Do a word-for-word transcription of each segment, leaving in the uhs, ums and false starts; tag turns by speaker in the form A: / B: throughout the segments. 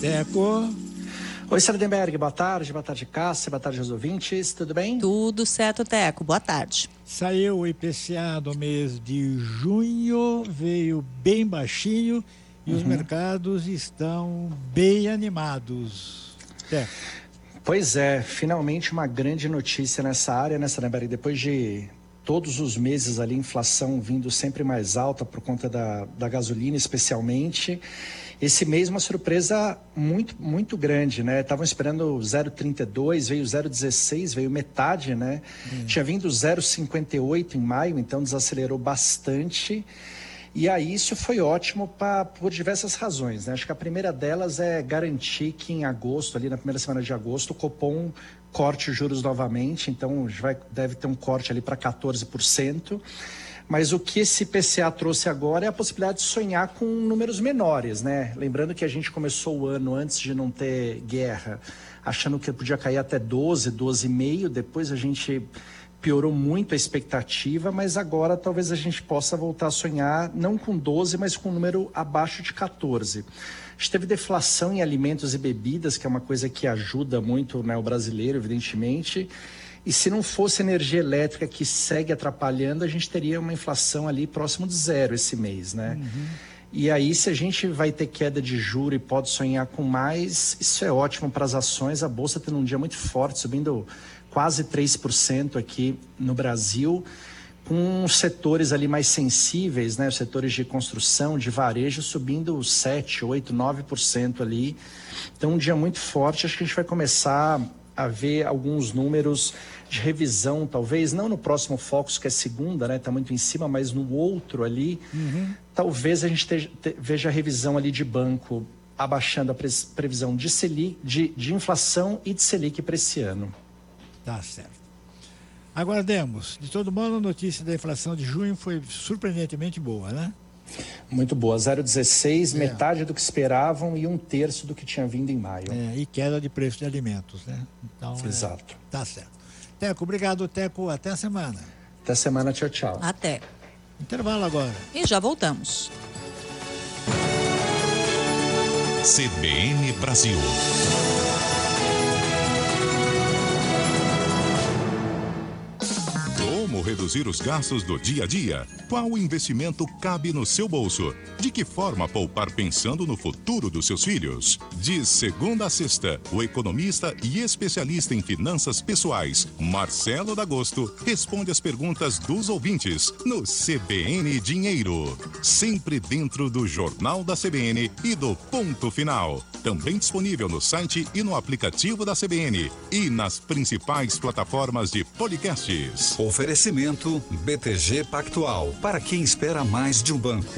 A: Teco.
B: Oi, Sardenberg, boa tarde, boa tarde, Cássia, boa tarde aos ouvintes, tudo bem?
C: Tudo certo, Teco, boa tarde.
A: Saiu o I P C A do mês de junho, veio bem baixinho e uhum. os mercados estão bem animados. Teco.
B: Pois é, finalmente uma grande notícia nessa área, né, Sardenberg? Depois de todos os meses ali, inflação vindo sempre mais alta por conta da, da gasolina, especialmente. Esse mês uma surpresa muito, muito grande, né? Estavam esperando zero vírgula trinta e dois, veio zero vírgula dezesseis, veio metade, né? Hum. Tinha vindo zero vírgula cinquenta e oito em maio, então desacelerou bastante. E aí isso foi ótimo pra, por diversas razões, né? Acho que a primeira delas é garantir que em agosto, ali na primeira semana de agosto, o Copom corte os juros novamente, então vai, deve ter um corte ali para quatorze por cento. Mas o que esse I P C A trouxe agora é a possibilidade de sonhar com números menores, né? Lembrando que a gente começou o ano antes de não ter guerra, achando que podia cair até doze, doze vírgula cinco, depois a gente piorou muito a expectativa, mas agora talvez a gente possa voltar a sonhar não com doze, mas com um número abaixo de quatorze. A gente teve deflação em alimentos e bebidas, que é uma coisa que ajuda muito, né, o brasileiro, evidentemente. E se não fosse energia elétrica que segue atrapalhando, a gente teria uma inflação ali próximo de zero esse mês, né? Uhum. E aí, se a gente vai ter queda de juro e pode sonhar com mais, isso é ótimo para as ações. A Bolsa tendo um dia muito forte, subindo quase três por cento aqui no Brasil, com setores ali mais sensíveis, né? Os setores de construção, de varejo, subindo sete, oito, nove por cento ali. Então, um dia muito forte. Acho que a gente vai começar a ver alguns números de revisão, talvez, não no próximo Focus, que é segunda, né? Está muito em cima, mas no outro ali, uhum. talvez a gente te, te, veja a revisão ali de banco abaixando a pre, previsão de, Selic, de, de inflação e de Selic para esse ano.
A: Tá certo. Aguardemos. De todo modo, a notícia da inflação de junho foi surpreendentemente boa, né?
B: Muito boa, zero vírgula dezesseis, é. metade do que esperavam e um terço do que tinha vindo em maio.
A: É, e queda de preço de alimentos, né? Então,
B: exato.
A: É, tá certo. Teco, obrigado, Teco. Até a semana.
B: Até a semana, tchau, tchau.
C: Até.
A: Intervalo agora.
C: E já voltamos.
D: C B N Brasil. Como reduzir os gastos do dia a dia? Qual investimento cabe no seu bolso? De que forma poupar pensando no futuro dos seus filhos? De segunda a sexta, o economista e especialista em finanças pessoais, Marcelo D'Agosto, responde as perguntas dos ouvintes no C B N Dinheiro. Sempre dentro do Jornal da C B N e do Ponto Final. Também disponível no site e no aplicativo da C B N e nas principais plataformas de podcasts.
E: Oferecimento B T G Pactual, para quem espera mais de um banco.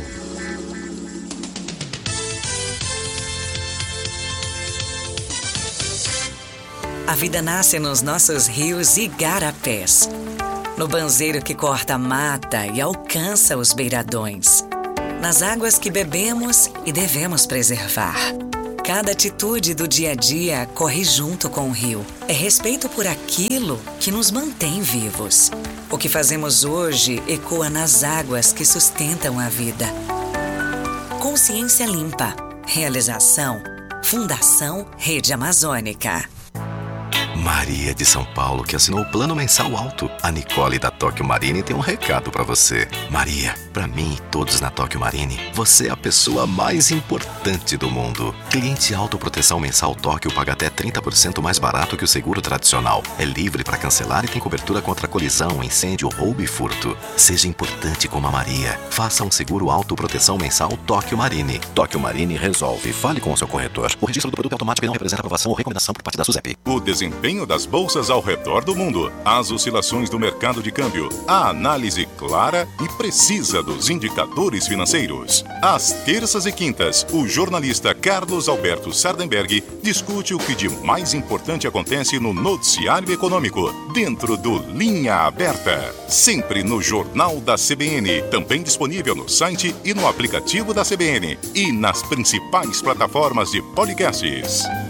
F: A vida nasce nos nossos rios e igarapés, no banzeiro que corta a mata e alcança os beiradões, nas águas que bebemos e devemos preservar. Cada atitude do dia a dia corre junto com o rio. É respeito por aquilo que nos mantém vivos. O que fazemos hoje ecoa nas águas que sustentam a vida. Consciência Limpa. Realização. Fundação Rede Amazônica.
G: Maria de São Paulo, que assinou o plano mensal alto. A Nicole da Tóquio Marine tem um recado pra você. Maria, pra mim e todos na Tóquio Marine, você é a pessoa mais importante do mundo. Cliente autoproteção mensal Tóquio paga até trinta por cento mais barato que o seguro tradicional. É livre pra cancelar e tem cobertura contra colisão, incêndio, roubo e furto. Seja importante como a Maria. Faça um seguro autoproteção mensal Tóquio Marine. Tóquio Marine resolve. Fale com o seu corretor. O registro do produto é automático e não representa aprovação ou recomendação por parte da SUSEP.
D: O desempenho das bolsas ao redor do mundo, as oscilações do mercado de câmbio, a análise clara e precisa dos indicadores financeiros. Às terças e quintas, o jornalista Carlos Alberto Sardenberg discute o que de mais importante acontece no noticiário econômico, dentro do Linha Aberta, sempre no Jornal da C B N, também disponível no site e no aplicativo da C B N e nas principais plataformas de podcasts.